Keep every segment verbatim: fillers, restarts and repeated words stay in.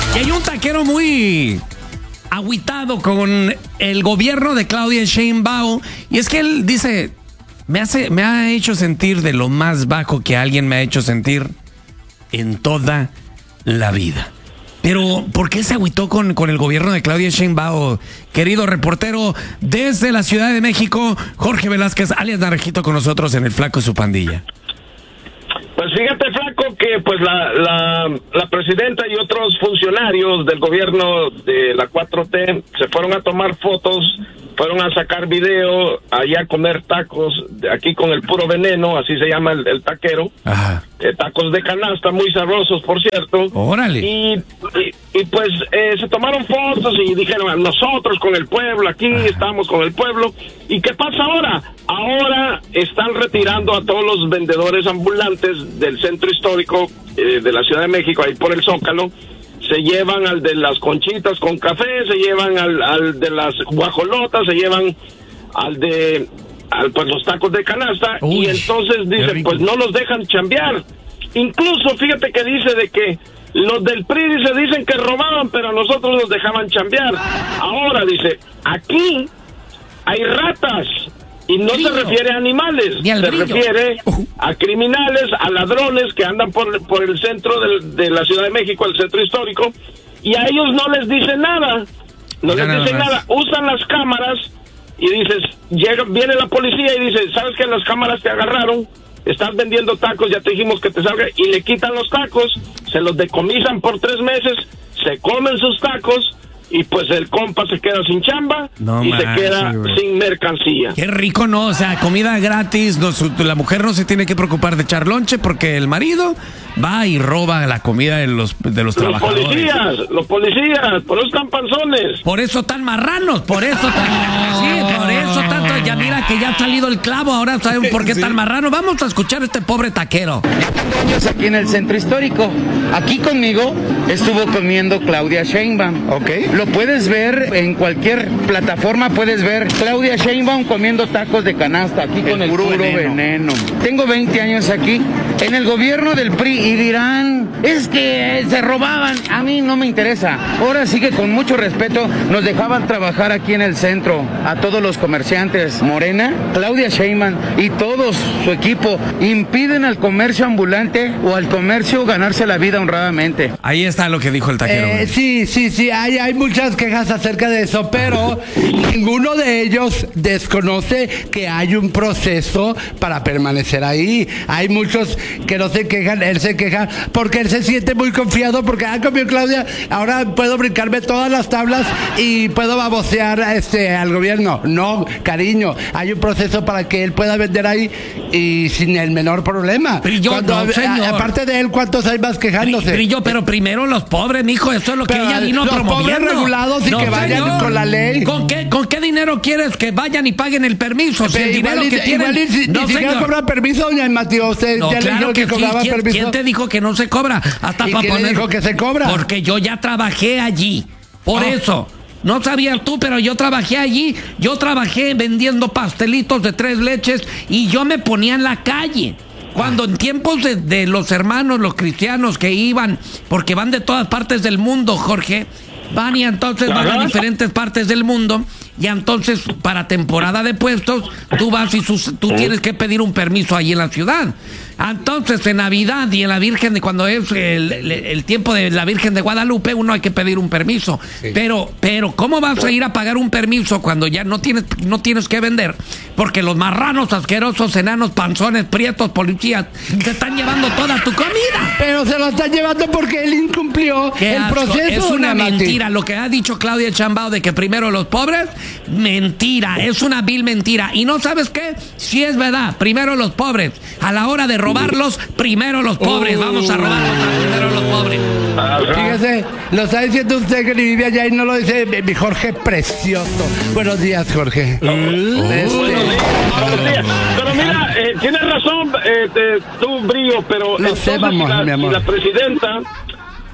Y hay un taquero muy agüitado con el gobierno de Claudia Sheinbaum. Y es que él dice, me, hace, me ha hecho sentir de lo más bajo que alguien me ha hecho sentir en toda la vida. Pero, ¿por qué se agüitó con, con el gobierno de Claudia Sheinbaum? Querido reportero desde la Ciudad de México, Jorge Velázquez, alias Naranjito, con nosotros en El Flaco y su pandilla. Pues fíjate, Flaco, que pues la, la, la presidenta y otros funcionarios del gobierno de la cuatro T se fueron a tomar fotos, fueron a sacar video, allá a comer tacos, aquí con el puro veneno, así se llama el, el taquero. Ajá. Eh, tacos de canasta, muy sabrosos, por cierto. Órale. Y, y, y pues eh, se tomaron fotos y dijeron, nosotros con el pueblo, aquí Ajá. estamos con el pueblo. ¿Y qué pasa ahora? Ahora están retirando a todos los vendedores ambulantes del centro histórico eh, de la Ciudad de México, ahí por el Zócalo. Se llevan al de las conchitas con café, se llevan al, al de las guajolotas, se llevan al de al, pues los tacos de canasta. Uy, y entonces dicen, pues no los dejan chambear. Incluso fíjate que dice de que los del P R I se dicen que robaban, pero a nosotros los dejaban chambear. Ahora dice, aquí hay ratas. Y no se refiere a animales, se brillo. refiere a criminales, a ladrones que andan por, por el centro de, de la Ciudad de México, el centro histórico, y a ellos no les dicen nada, no, no les nada dicen más. nada, usan las cámaras y dices, llega, viene la policía y dice, ¿sabes que las cámaras te agarraron? Estás vendiendo tacos, ya te dijimos que te salga, y le quitan los tacos, se los decomisan por tres meses, se comen sus tacos, y pues el compa se queda sin chamba no y man, se queda sí, sin mercancía. Qué rico, ¿no? O sea, comida gratis, no, su, la mujer no se tiene que preocupar de echar lonche porque el marido va y roba la comida de los, de los, los trabajadores. Los policías, los policías, por eso están panzones. Por eso están marranos, por eso tan... Sí, por eso tanto, ya mira que ya ha salido el clavo, ahora saben por qué sí. están marranos. Vamos a escuchar a este pobre taquero. Años aquí en el centro histórico. Aquí conmigo estuvo comiendo Claudia Sheinbaum. Ok. Lo puedes ver en cualquier plataforma, puedes ver Claudia Sheinbaum comiendo tacos de canasta, aquí con el, el puro, puro veneno. veneno. Tengo veinte años aquí, en el gobierno del P R I, y dirán, es que se robaban. A mí no me interesa. Ahora sí que con mucho respeto nos dejaban trabajar aquí en el centro, a todos los comerciantes. Morena, Claudia Sheinbaum y todos su equipo impiden al comercio ambulante o al comercio ganarse la vida honradamente. Ahí está lo que dijo el taquero. Eh, sí, sí, sí, hay, hay muchas quejas acerca de eso, pero ninguno de ellos desconoce que hay un proceso para permanecer ahí. Hay muchos que no se quejan, él se queja porque él se siente muy confiado porque, ah, comió Claudia, ahora puedo brincarme todas las tablas y puedo babosear este, al gobierno. No, cariño, hay un proceso para que él pueda vender ahí y sin el menor problema. Pero yo, Cuando, no, señor. A, aparte de él, ¿cuántos hay más quejándose? Pero yo, pero primero los pobres, mijo, eso es lo que pero ella vino los promoviendo. Pobres regulados y no, que vayan señor. con la ley. ¿Con qué, ¿Con qué dinero quieres que vayan y paguen el permiso? Si el dinero igual, que tienen... Igual, si, no, ni siquiera cobra permiso, doña Matías. Usted no, ya claro le dijo que, que cobraba sí. ¿Quién, permiso. ¿Quién te dijo que no se cobra? Hasta ¿Y para quién poner... le dijo que se cobra? Porque yo ya trabajé allí. Por oh. eso... No sabías tú, pero yo trabajé allí. Yo trabajé vendiendo pastelitos de tres leches y yo me ponía en la calle. Cuando en tiempos de, de los hermanos, los cristianos que iban, porque van de todas partes del mundo, Jorge, van y entonces van a diferentes partes del mundo y entonces para temporada de puestos tú vas y sus, tú tienes que pedir un permiso ahí en la ciudad. Entonces en Navidad y en la Virgen de cuando es el, el, el tiempo de la Virgen de Guadalupe uno hay que pedir un permiso. Sí. Pero pero ¿cómo vas a ir a pagar un permiso cuando ya no tienes no tienes que vender? Porque los marranos asquerosos, enanos, panzones, prietos, policías te están llevando toda tu comida. Pero se lo están llevando porque él incumplió el asco. proceso. Es una mentira lo que ha dicho Claudia Sheinbaum de que primero los pobres. Mentira, es una vil mentira. Y no sabes qué, si es verdad, primero los pobres. A la hora de robarlos, primero los pobres. Uh. Vamos a robarlos primero los pobres. Fíjese, lo está diciendo usted que ni vive allá y no lo dice mi Jorge precioso. Buenos días, Jorge. Uh. Este. Buenos días. Buenos días. Pero mira, eh, tienes razón, eh, te, tú, Brío, pero no sé, vamos, si, la, mi amor. si la presidenta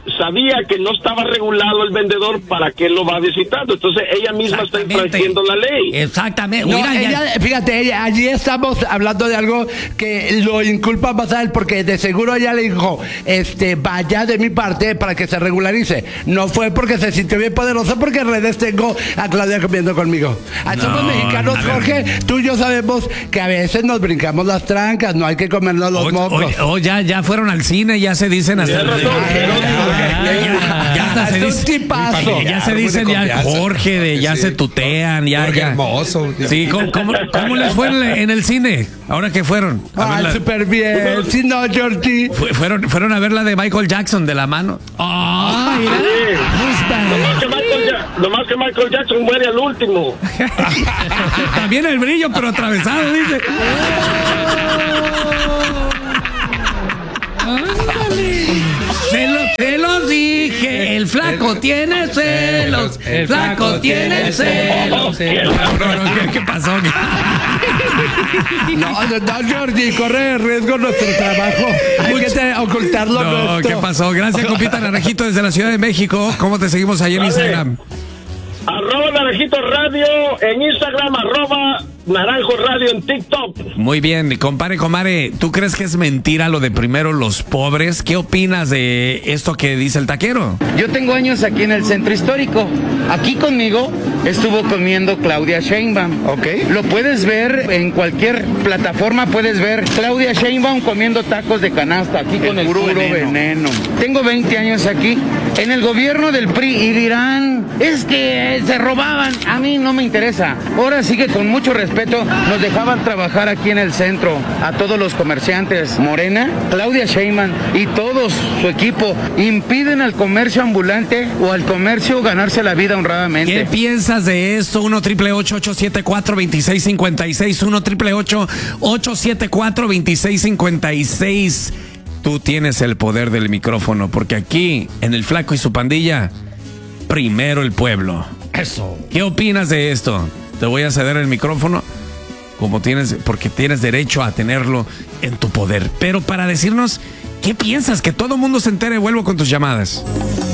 sabía que no estaba regulado el vendedor, ¿para qué lo va visitando? Entonces ella misma está infringiendo la ley. Exactamente. No, Mira, ella, ya... fíjate, ella, allí estamos hablando de algo que lo inculpa más a él, porque de seguro ella le dijo, este, vaya de mi parte para que se regularice. No fue porque se sintió bien poderoso, porque en redes tengo a Claudia comiendo conmigo. No, somos mexicanos, Jorge, tú y yo sabemos que a veces nos brincamos las trancas, no hay que comernos los o, mocos. O, o ya, ya fueron al cine, ya se dicen hasta... Razón, ya, ya, ya, ya hasta se dice, ya se dicen ya Jorge, de, ya sí. se tutean, ya, Jorge ya. Hermoso. Sí, ¿cómo, cómo, cómo les fue en, en el cine? Ahora que fueron. Ah, la... súper bien. Sí, no, Georgie. Fu fueron, fueron a ver la de Michael Jackson de la mano. ¡Oh, mira! Nomás que, Michael ja nomás que Michael Jackson muere al último. También el brillo, pero atravesado, dice. Se lo, se los dije, el flaco tiene celos, el flaco tiene celos. ¿Qué, qué pasó? No, no, no, Jordi, corre riesgo nuestro trabajo. Hay que te, ocultarlo. No, nuestro. ¿Qué pasó? Gracias, compita Naranjito, desde la Ciudad de México. ¿Cómo te seguimos ahí en Instagram? Arroba Naranjito Radio en Instagram, arroba Naranjo Radio en TikTok. Muy bien, compadre, comare, ¿tú crees que es mentira lo de primero los pobres? ¿Qué opinas de esto que dice el taquero? Yo tengo años aquí en el centro histórico. Aquí conmigo estuvo comiendo Claudia Sheinbaum. Ok. Lo puedes ver en cualquier plataforma, puedes ver Claudia Sheinbaum comiendo tacos de canasta, aquí con el puro, veneno. veneno. Tengo veinte años aquí en el gobierno del P R I y dirán, es que se robaban. A mí no me interesa. Ahora sí que con mucho respeto nos dejaban trabajar aquí en el centro a todos los comerciantes. Morena, Claudia Sheinbaum y todos su equipo impiden al comercio ambulante o al comercio ganarse la vida honradamente. ¿Qué piensas de esto? uno triple ocho ocho siete cuatro dos seis cinco seis, uno triple ocho ocho siete cuatro dos seis cinco seis. Tú tienes el poder del micrófono, porque aquí en El Flaco y su pandilla, primero el pueblo. Eso. ¿Qué opinas de esto? Te voy a ceder el micrófono, como tienes, porque tienes derecho a tenerlo en tu poder. Pero para decirnos, ¿qué piensas? Que todo el mundo se entere, vuelvo con tus llamadas.